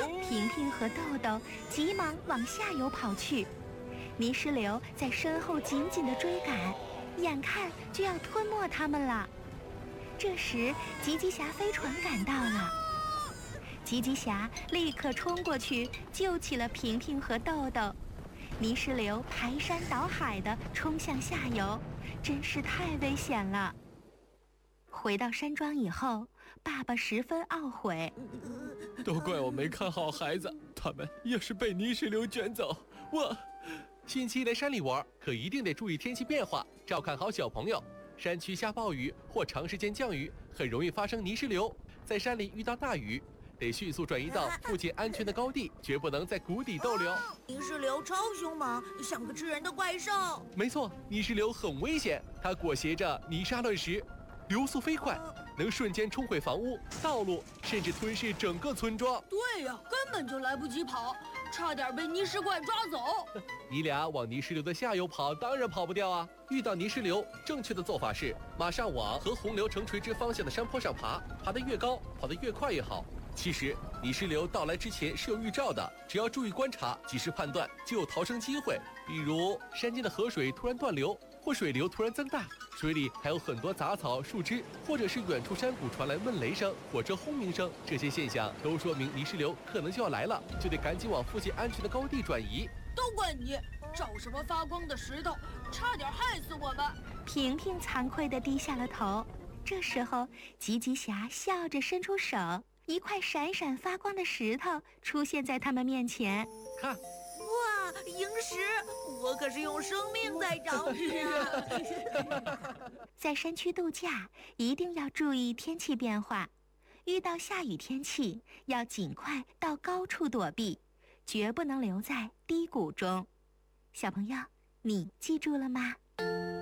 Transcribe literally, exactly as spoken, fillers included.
平平和豆豆急忙往下游跑去，泥石流在身后紧紧地追赶，眼看就要吞没他们了。这时吉吉侠飞船赶到了，吉吉侠立刻冲过去救起了平平和豆豆。泥石流排山倒海地冲向下游，真是太危险了。回到山庄以后，爸爸十分懊悔， 都怪我没看好孩子，他们要是被泥石流卷走，我…… 星期一来山里玩，可一定得注意天气变化，照看好小朋友。山区下暴雨或长时间降雨，很容易发生泥石流。在山里遇到大雨，得迅速转移到附近安全的高地，绝不能在谷底逗留。 泥石流超凶猛，像个吃人的怪兽。 没错，泥石流很危险，它裹挟着泥沙乱石，流速飞快，能瞬间冲毁房屋、道路，甚至吞噬整个村庄。 对呀，根本就来不及跑，差点被泥石怪抓走。 你俩往泥石流的下游跑，当然跑不掉啊！遇到泥石流，正确的做法是马上往和洪流呈垂直方向的山坡上爬，爬得越高，跑得越快越好。其实泥石流到来之前是有预兆的，只要注意观察，及时判断，就有逃生机会。比如山间的河水突然断流，或水流突然增大，水里还有很多杂草、树枝，或者是远处山谷传来闷雷声、火车轰鸣声，这些现象都说明泥石流可能就要来了，就得赶紧往附近安全的高地转移。 都怪你，找什么发光的石头，差点害死我们。 平平惭愧地低下了头。这时候吉吉侠笑着伸出手，一块闪闪发光的石头出现在他们面前。 看， 哇，萤石！我可是用生命在找你啊！ 在山区度假，一定要注意天气变化，遇到下雨天气，要尽快到高处躲避，绝不能留在低谷中。小朋友，你记住了吗？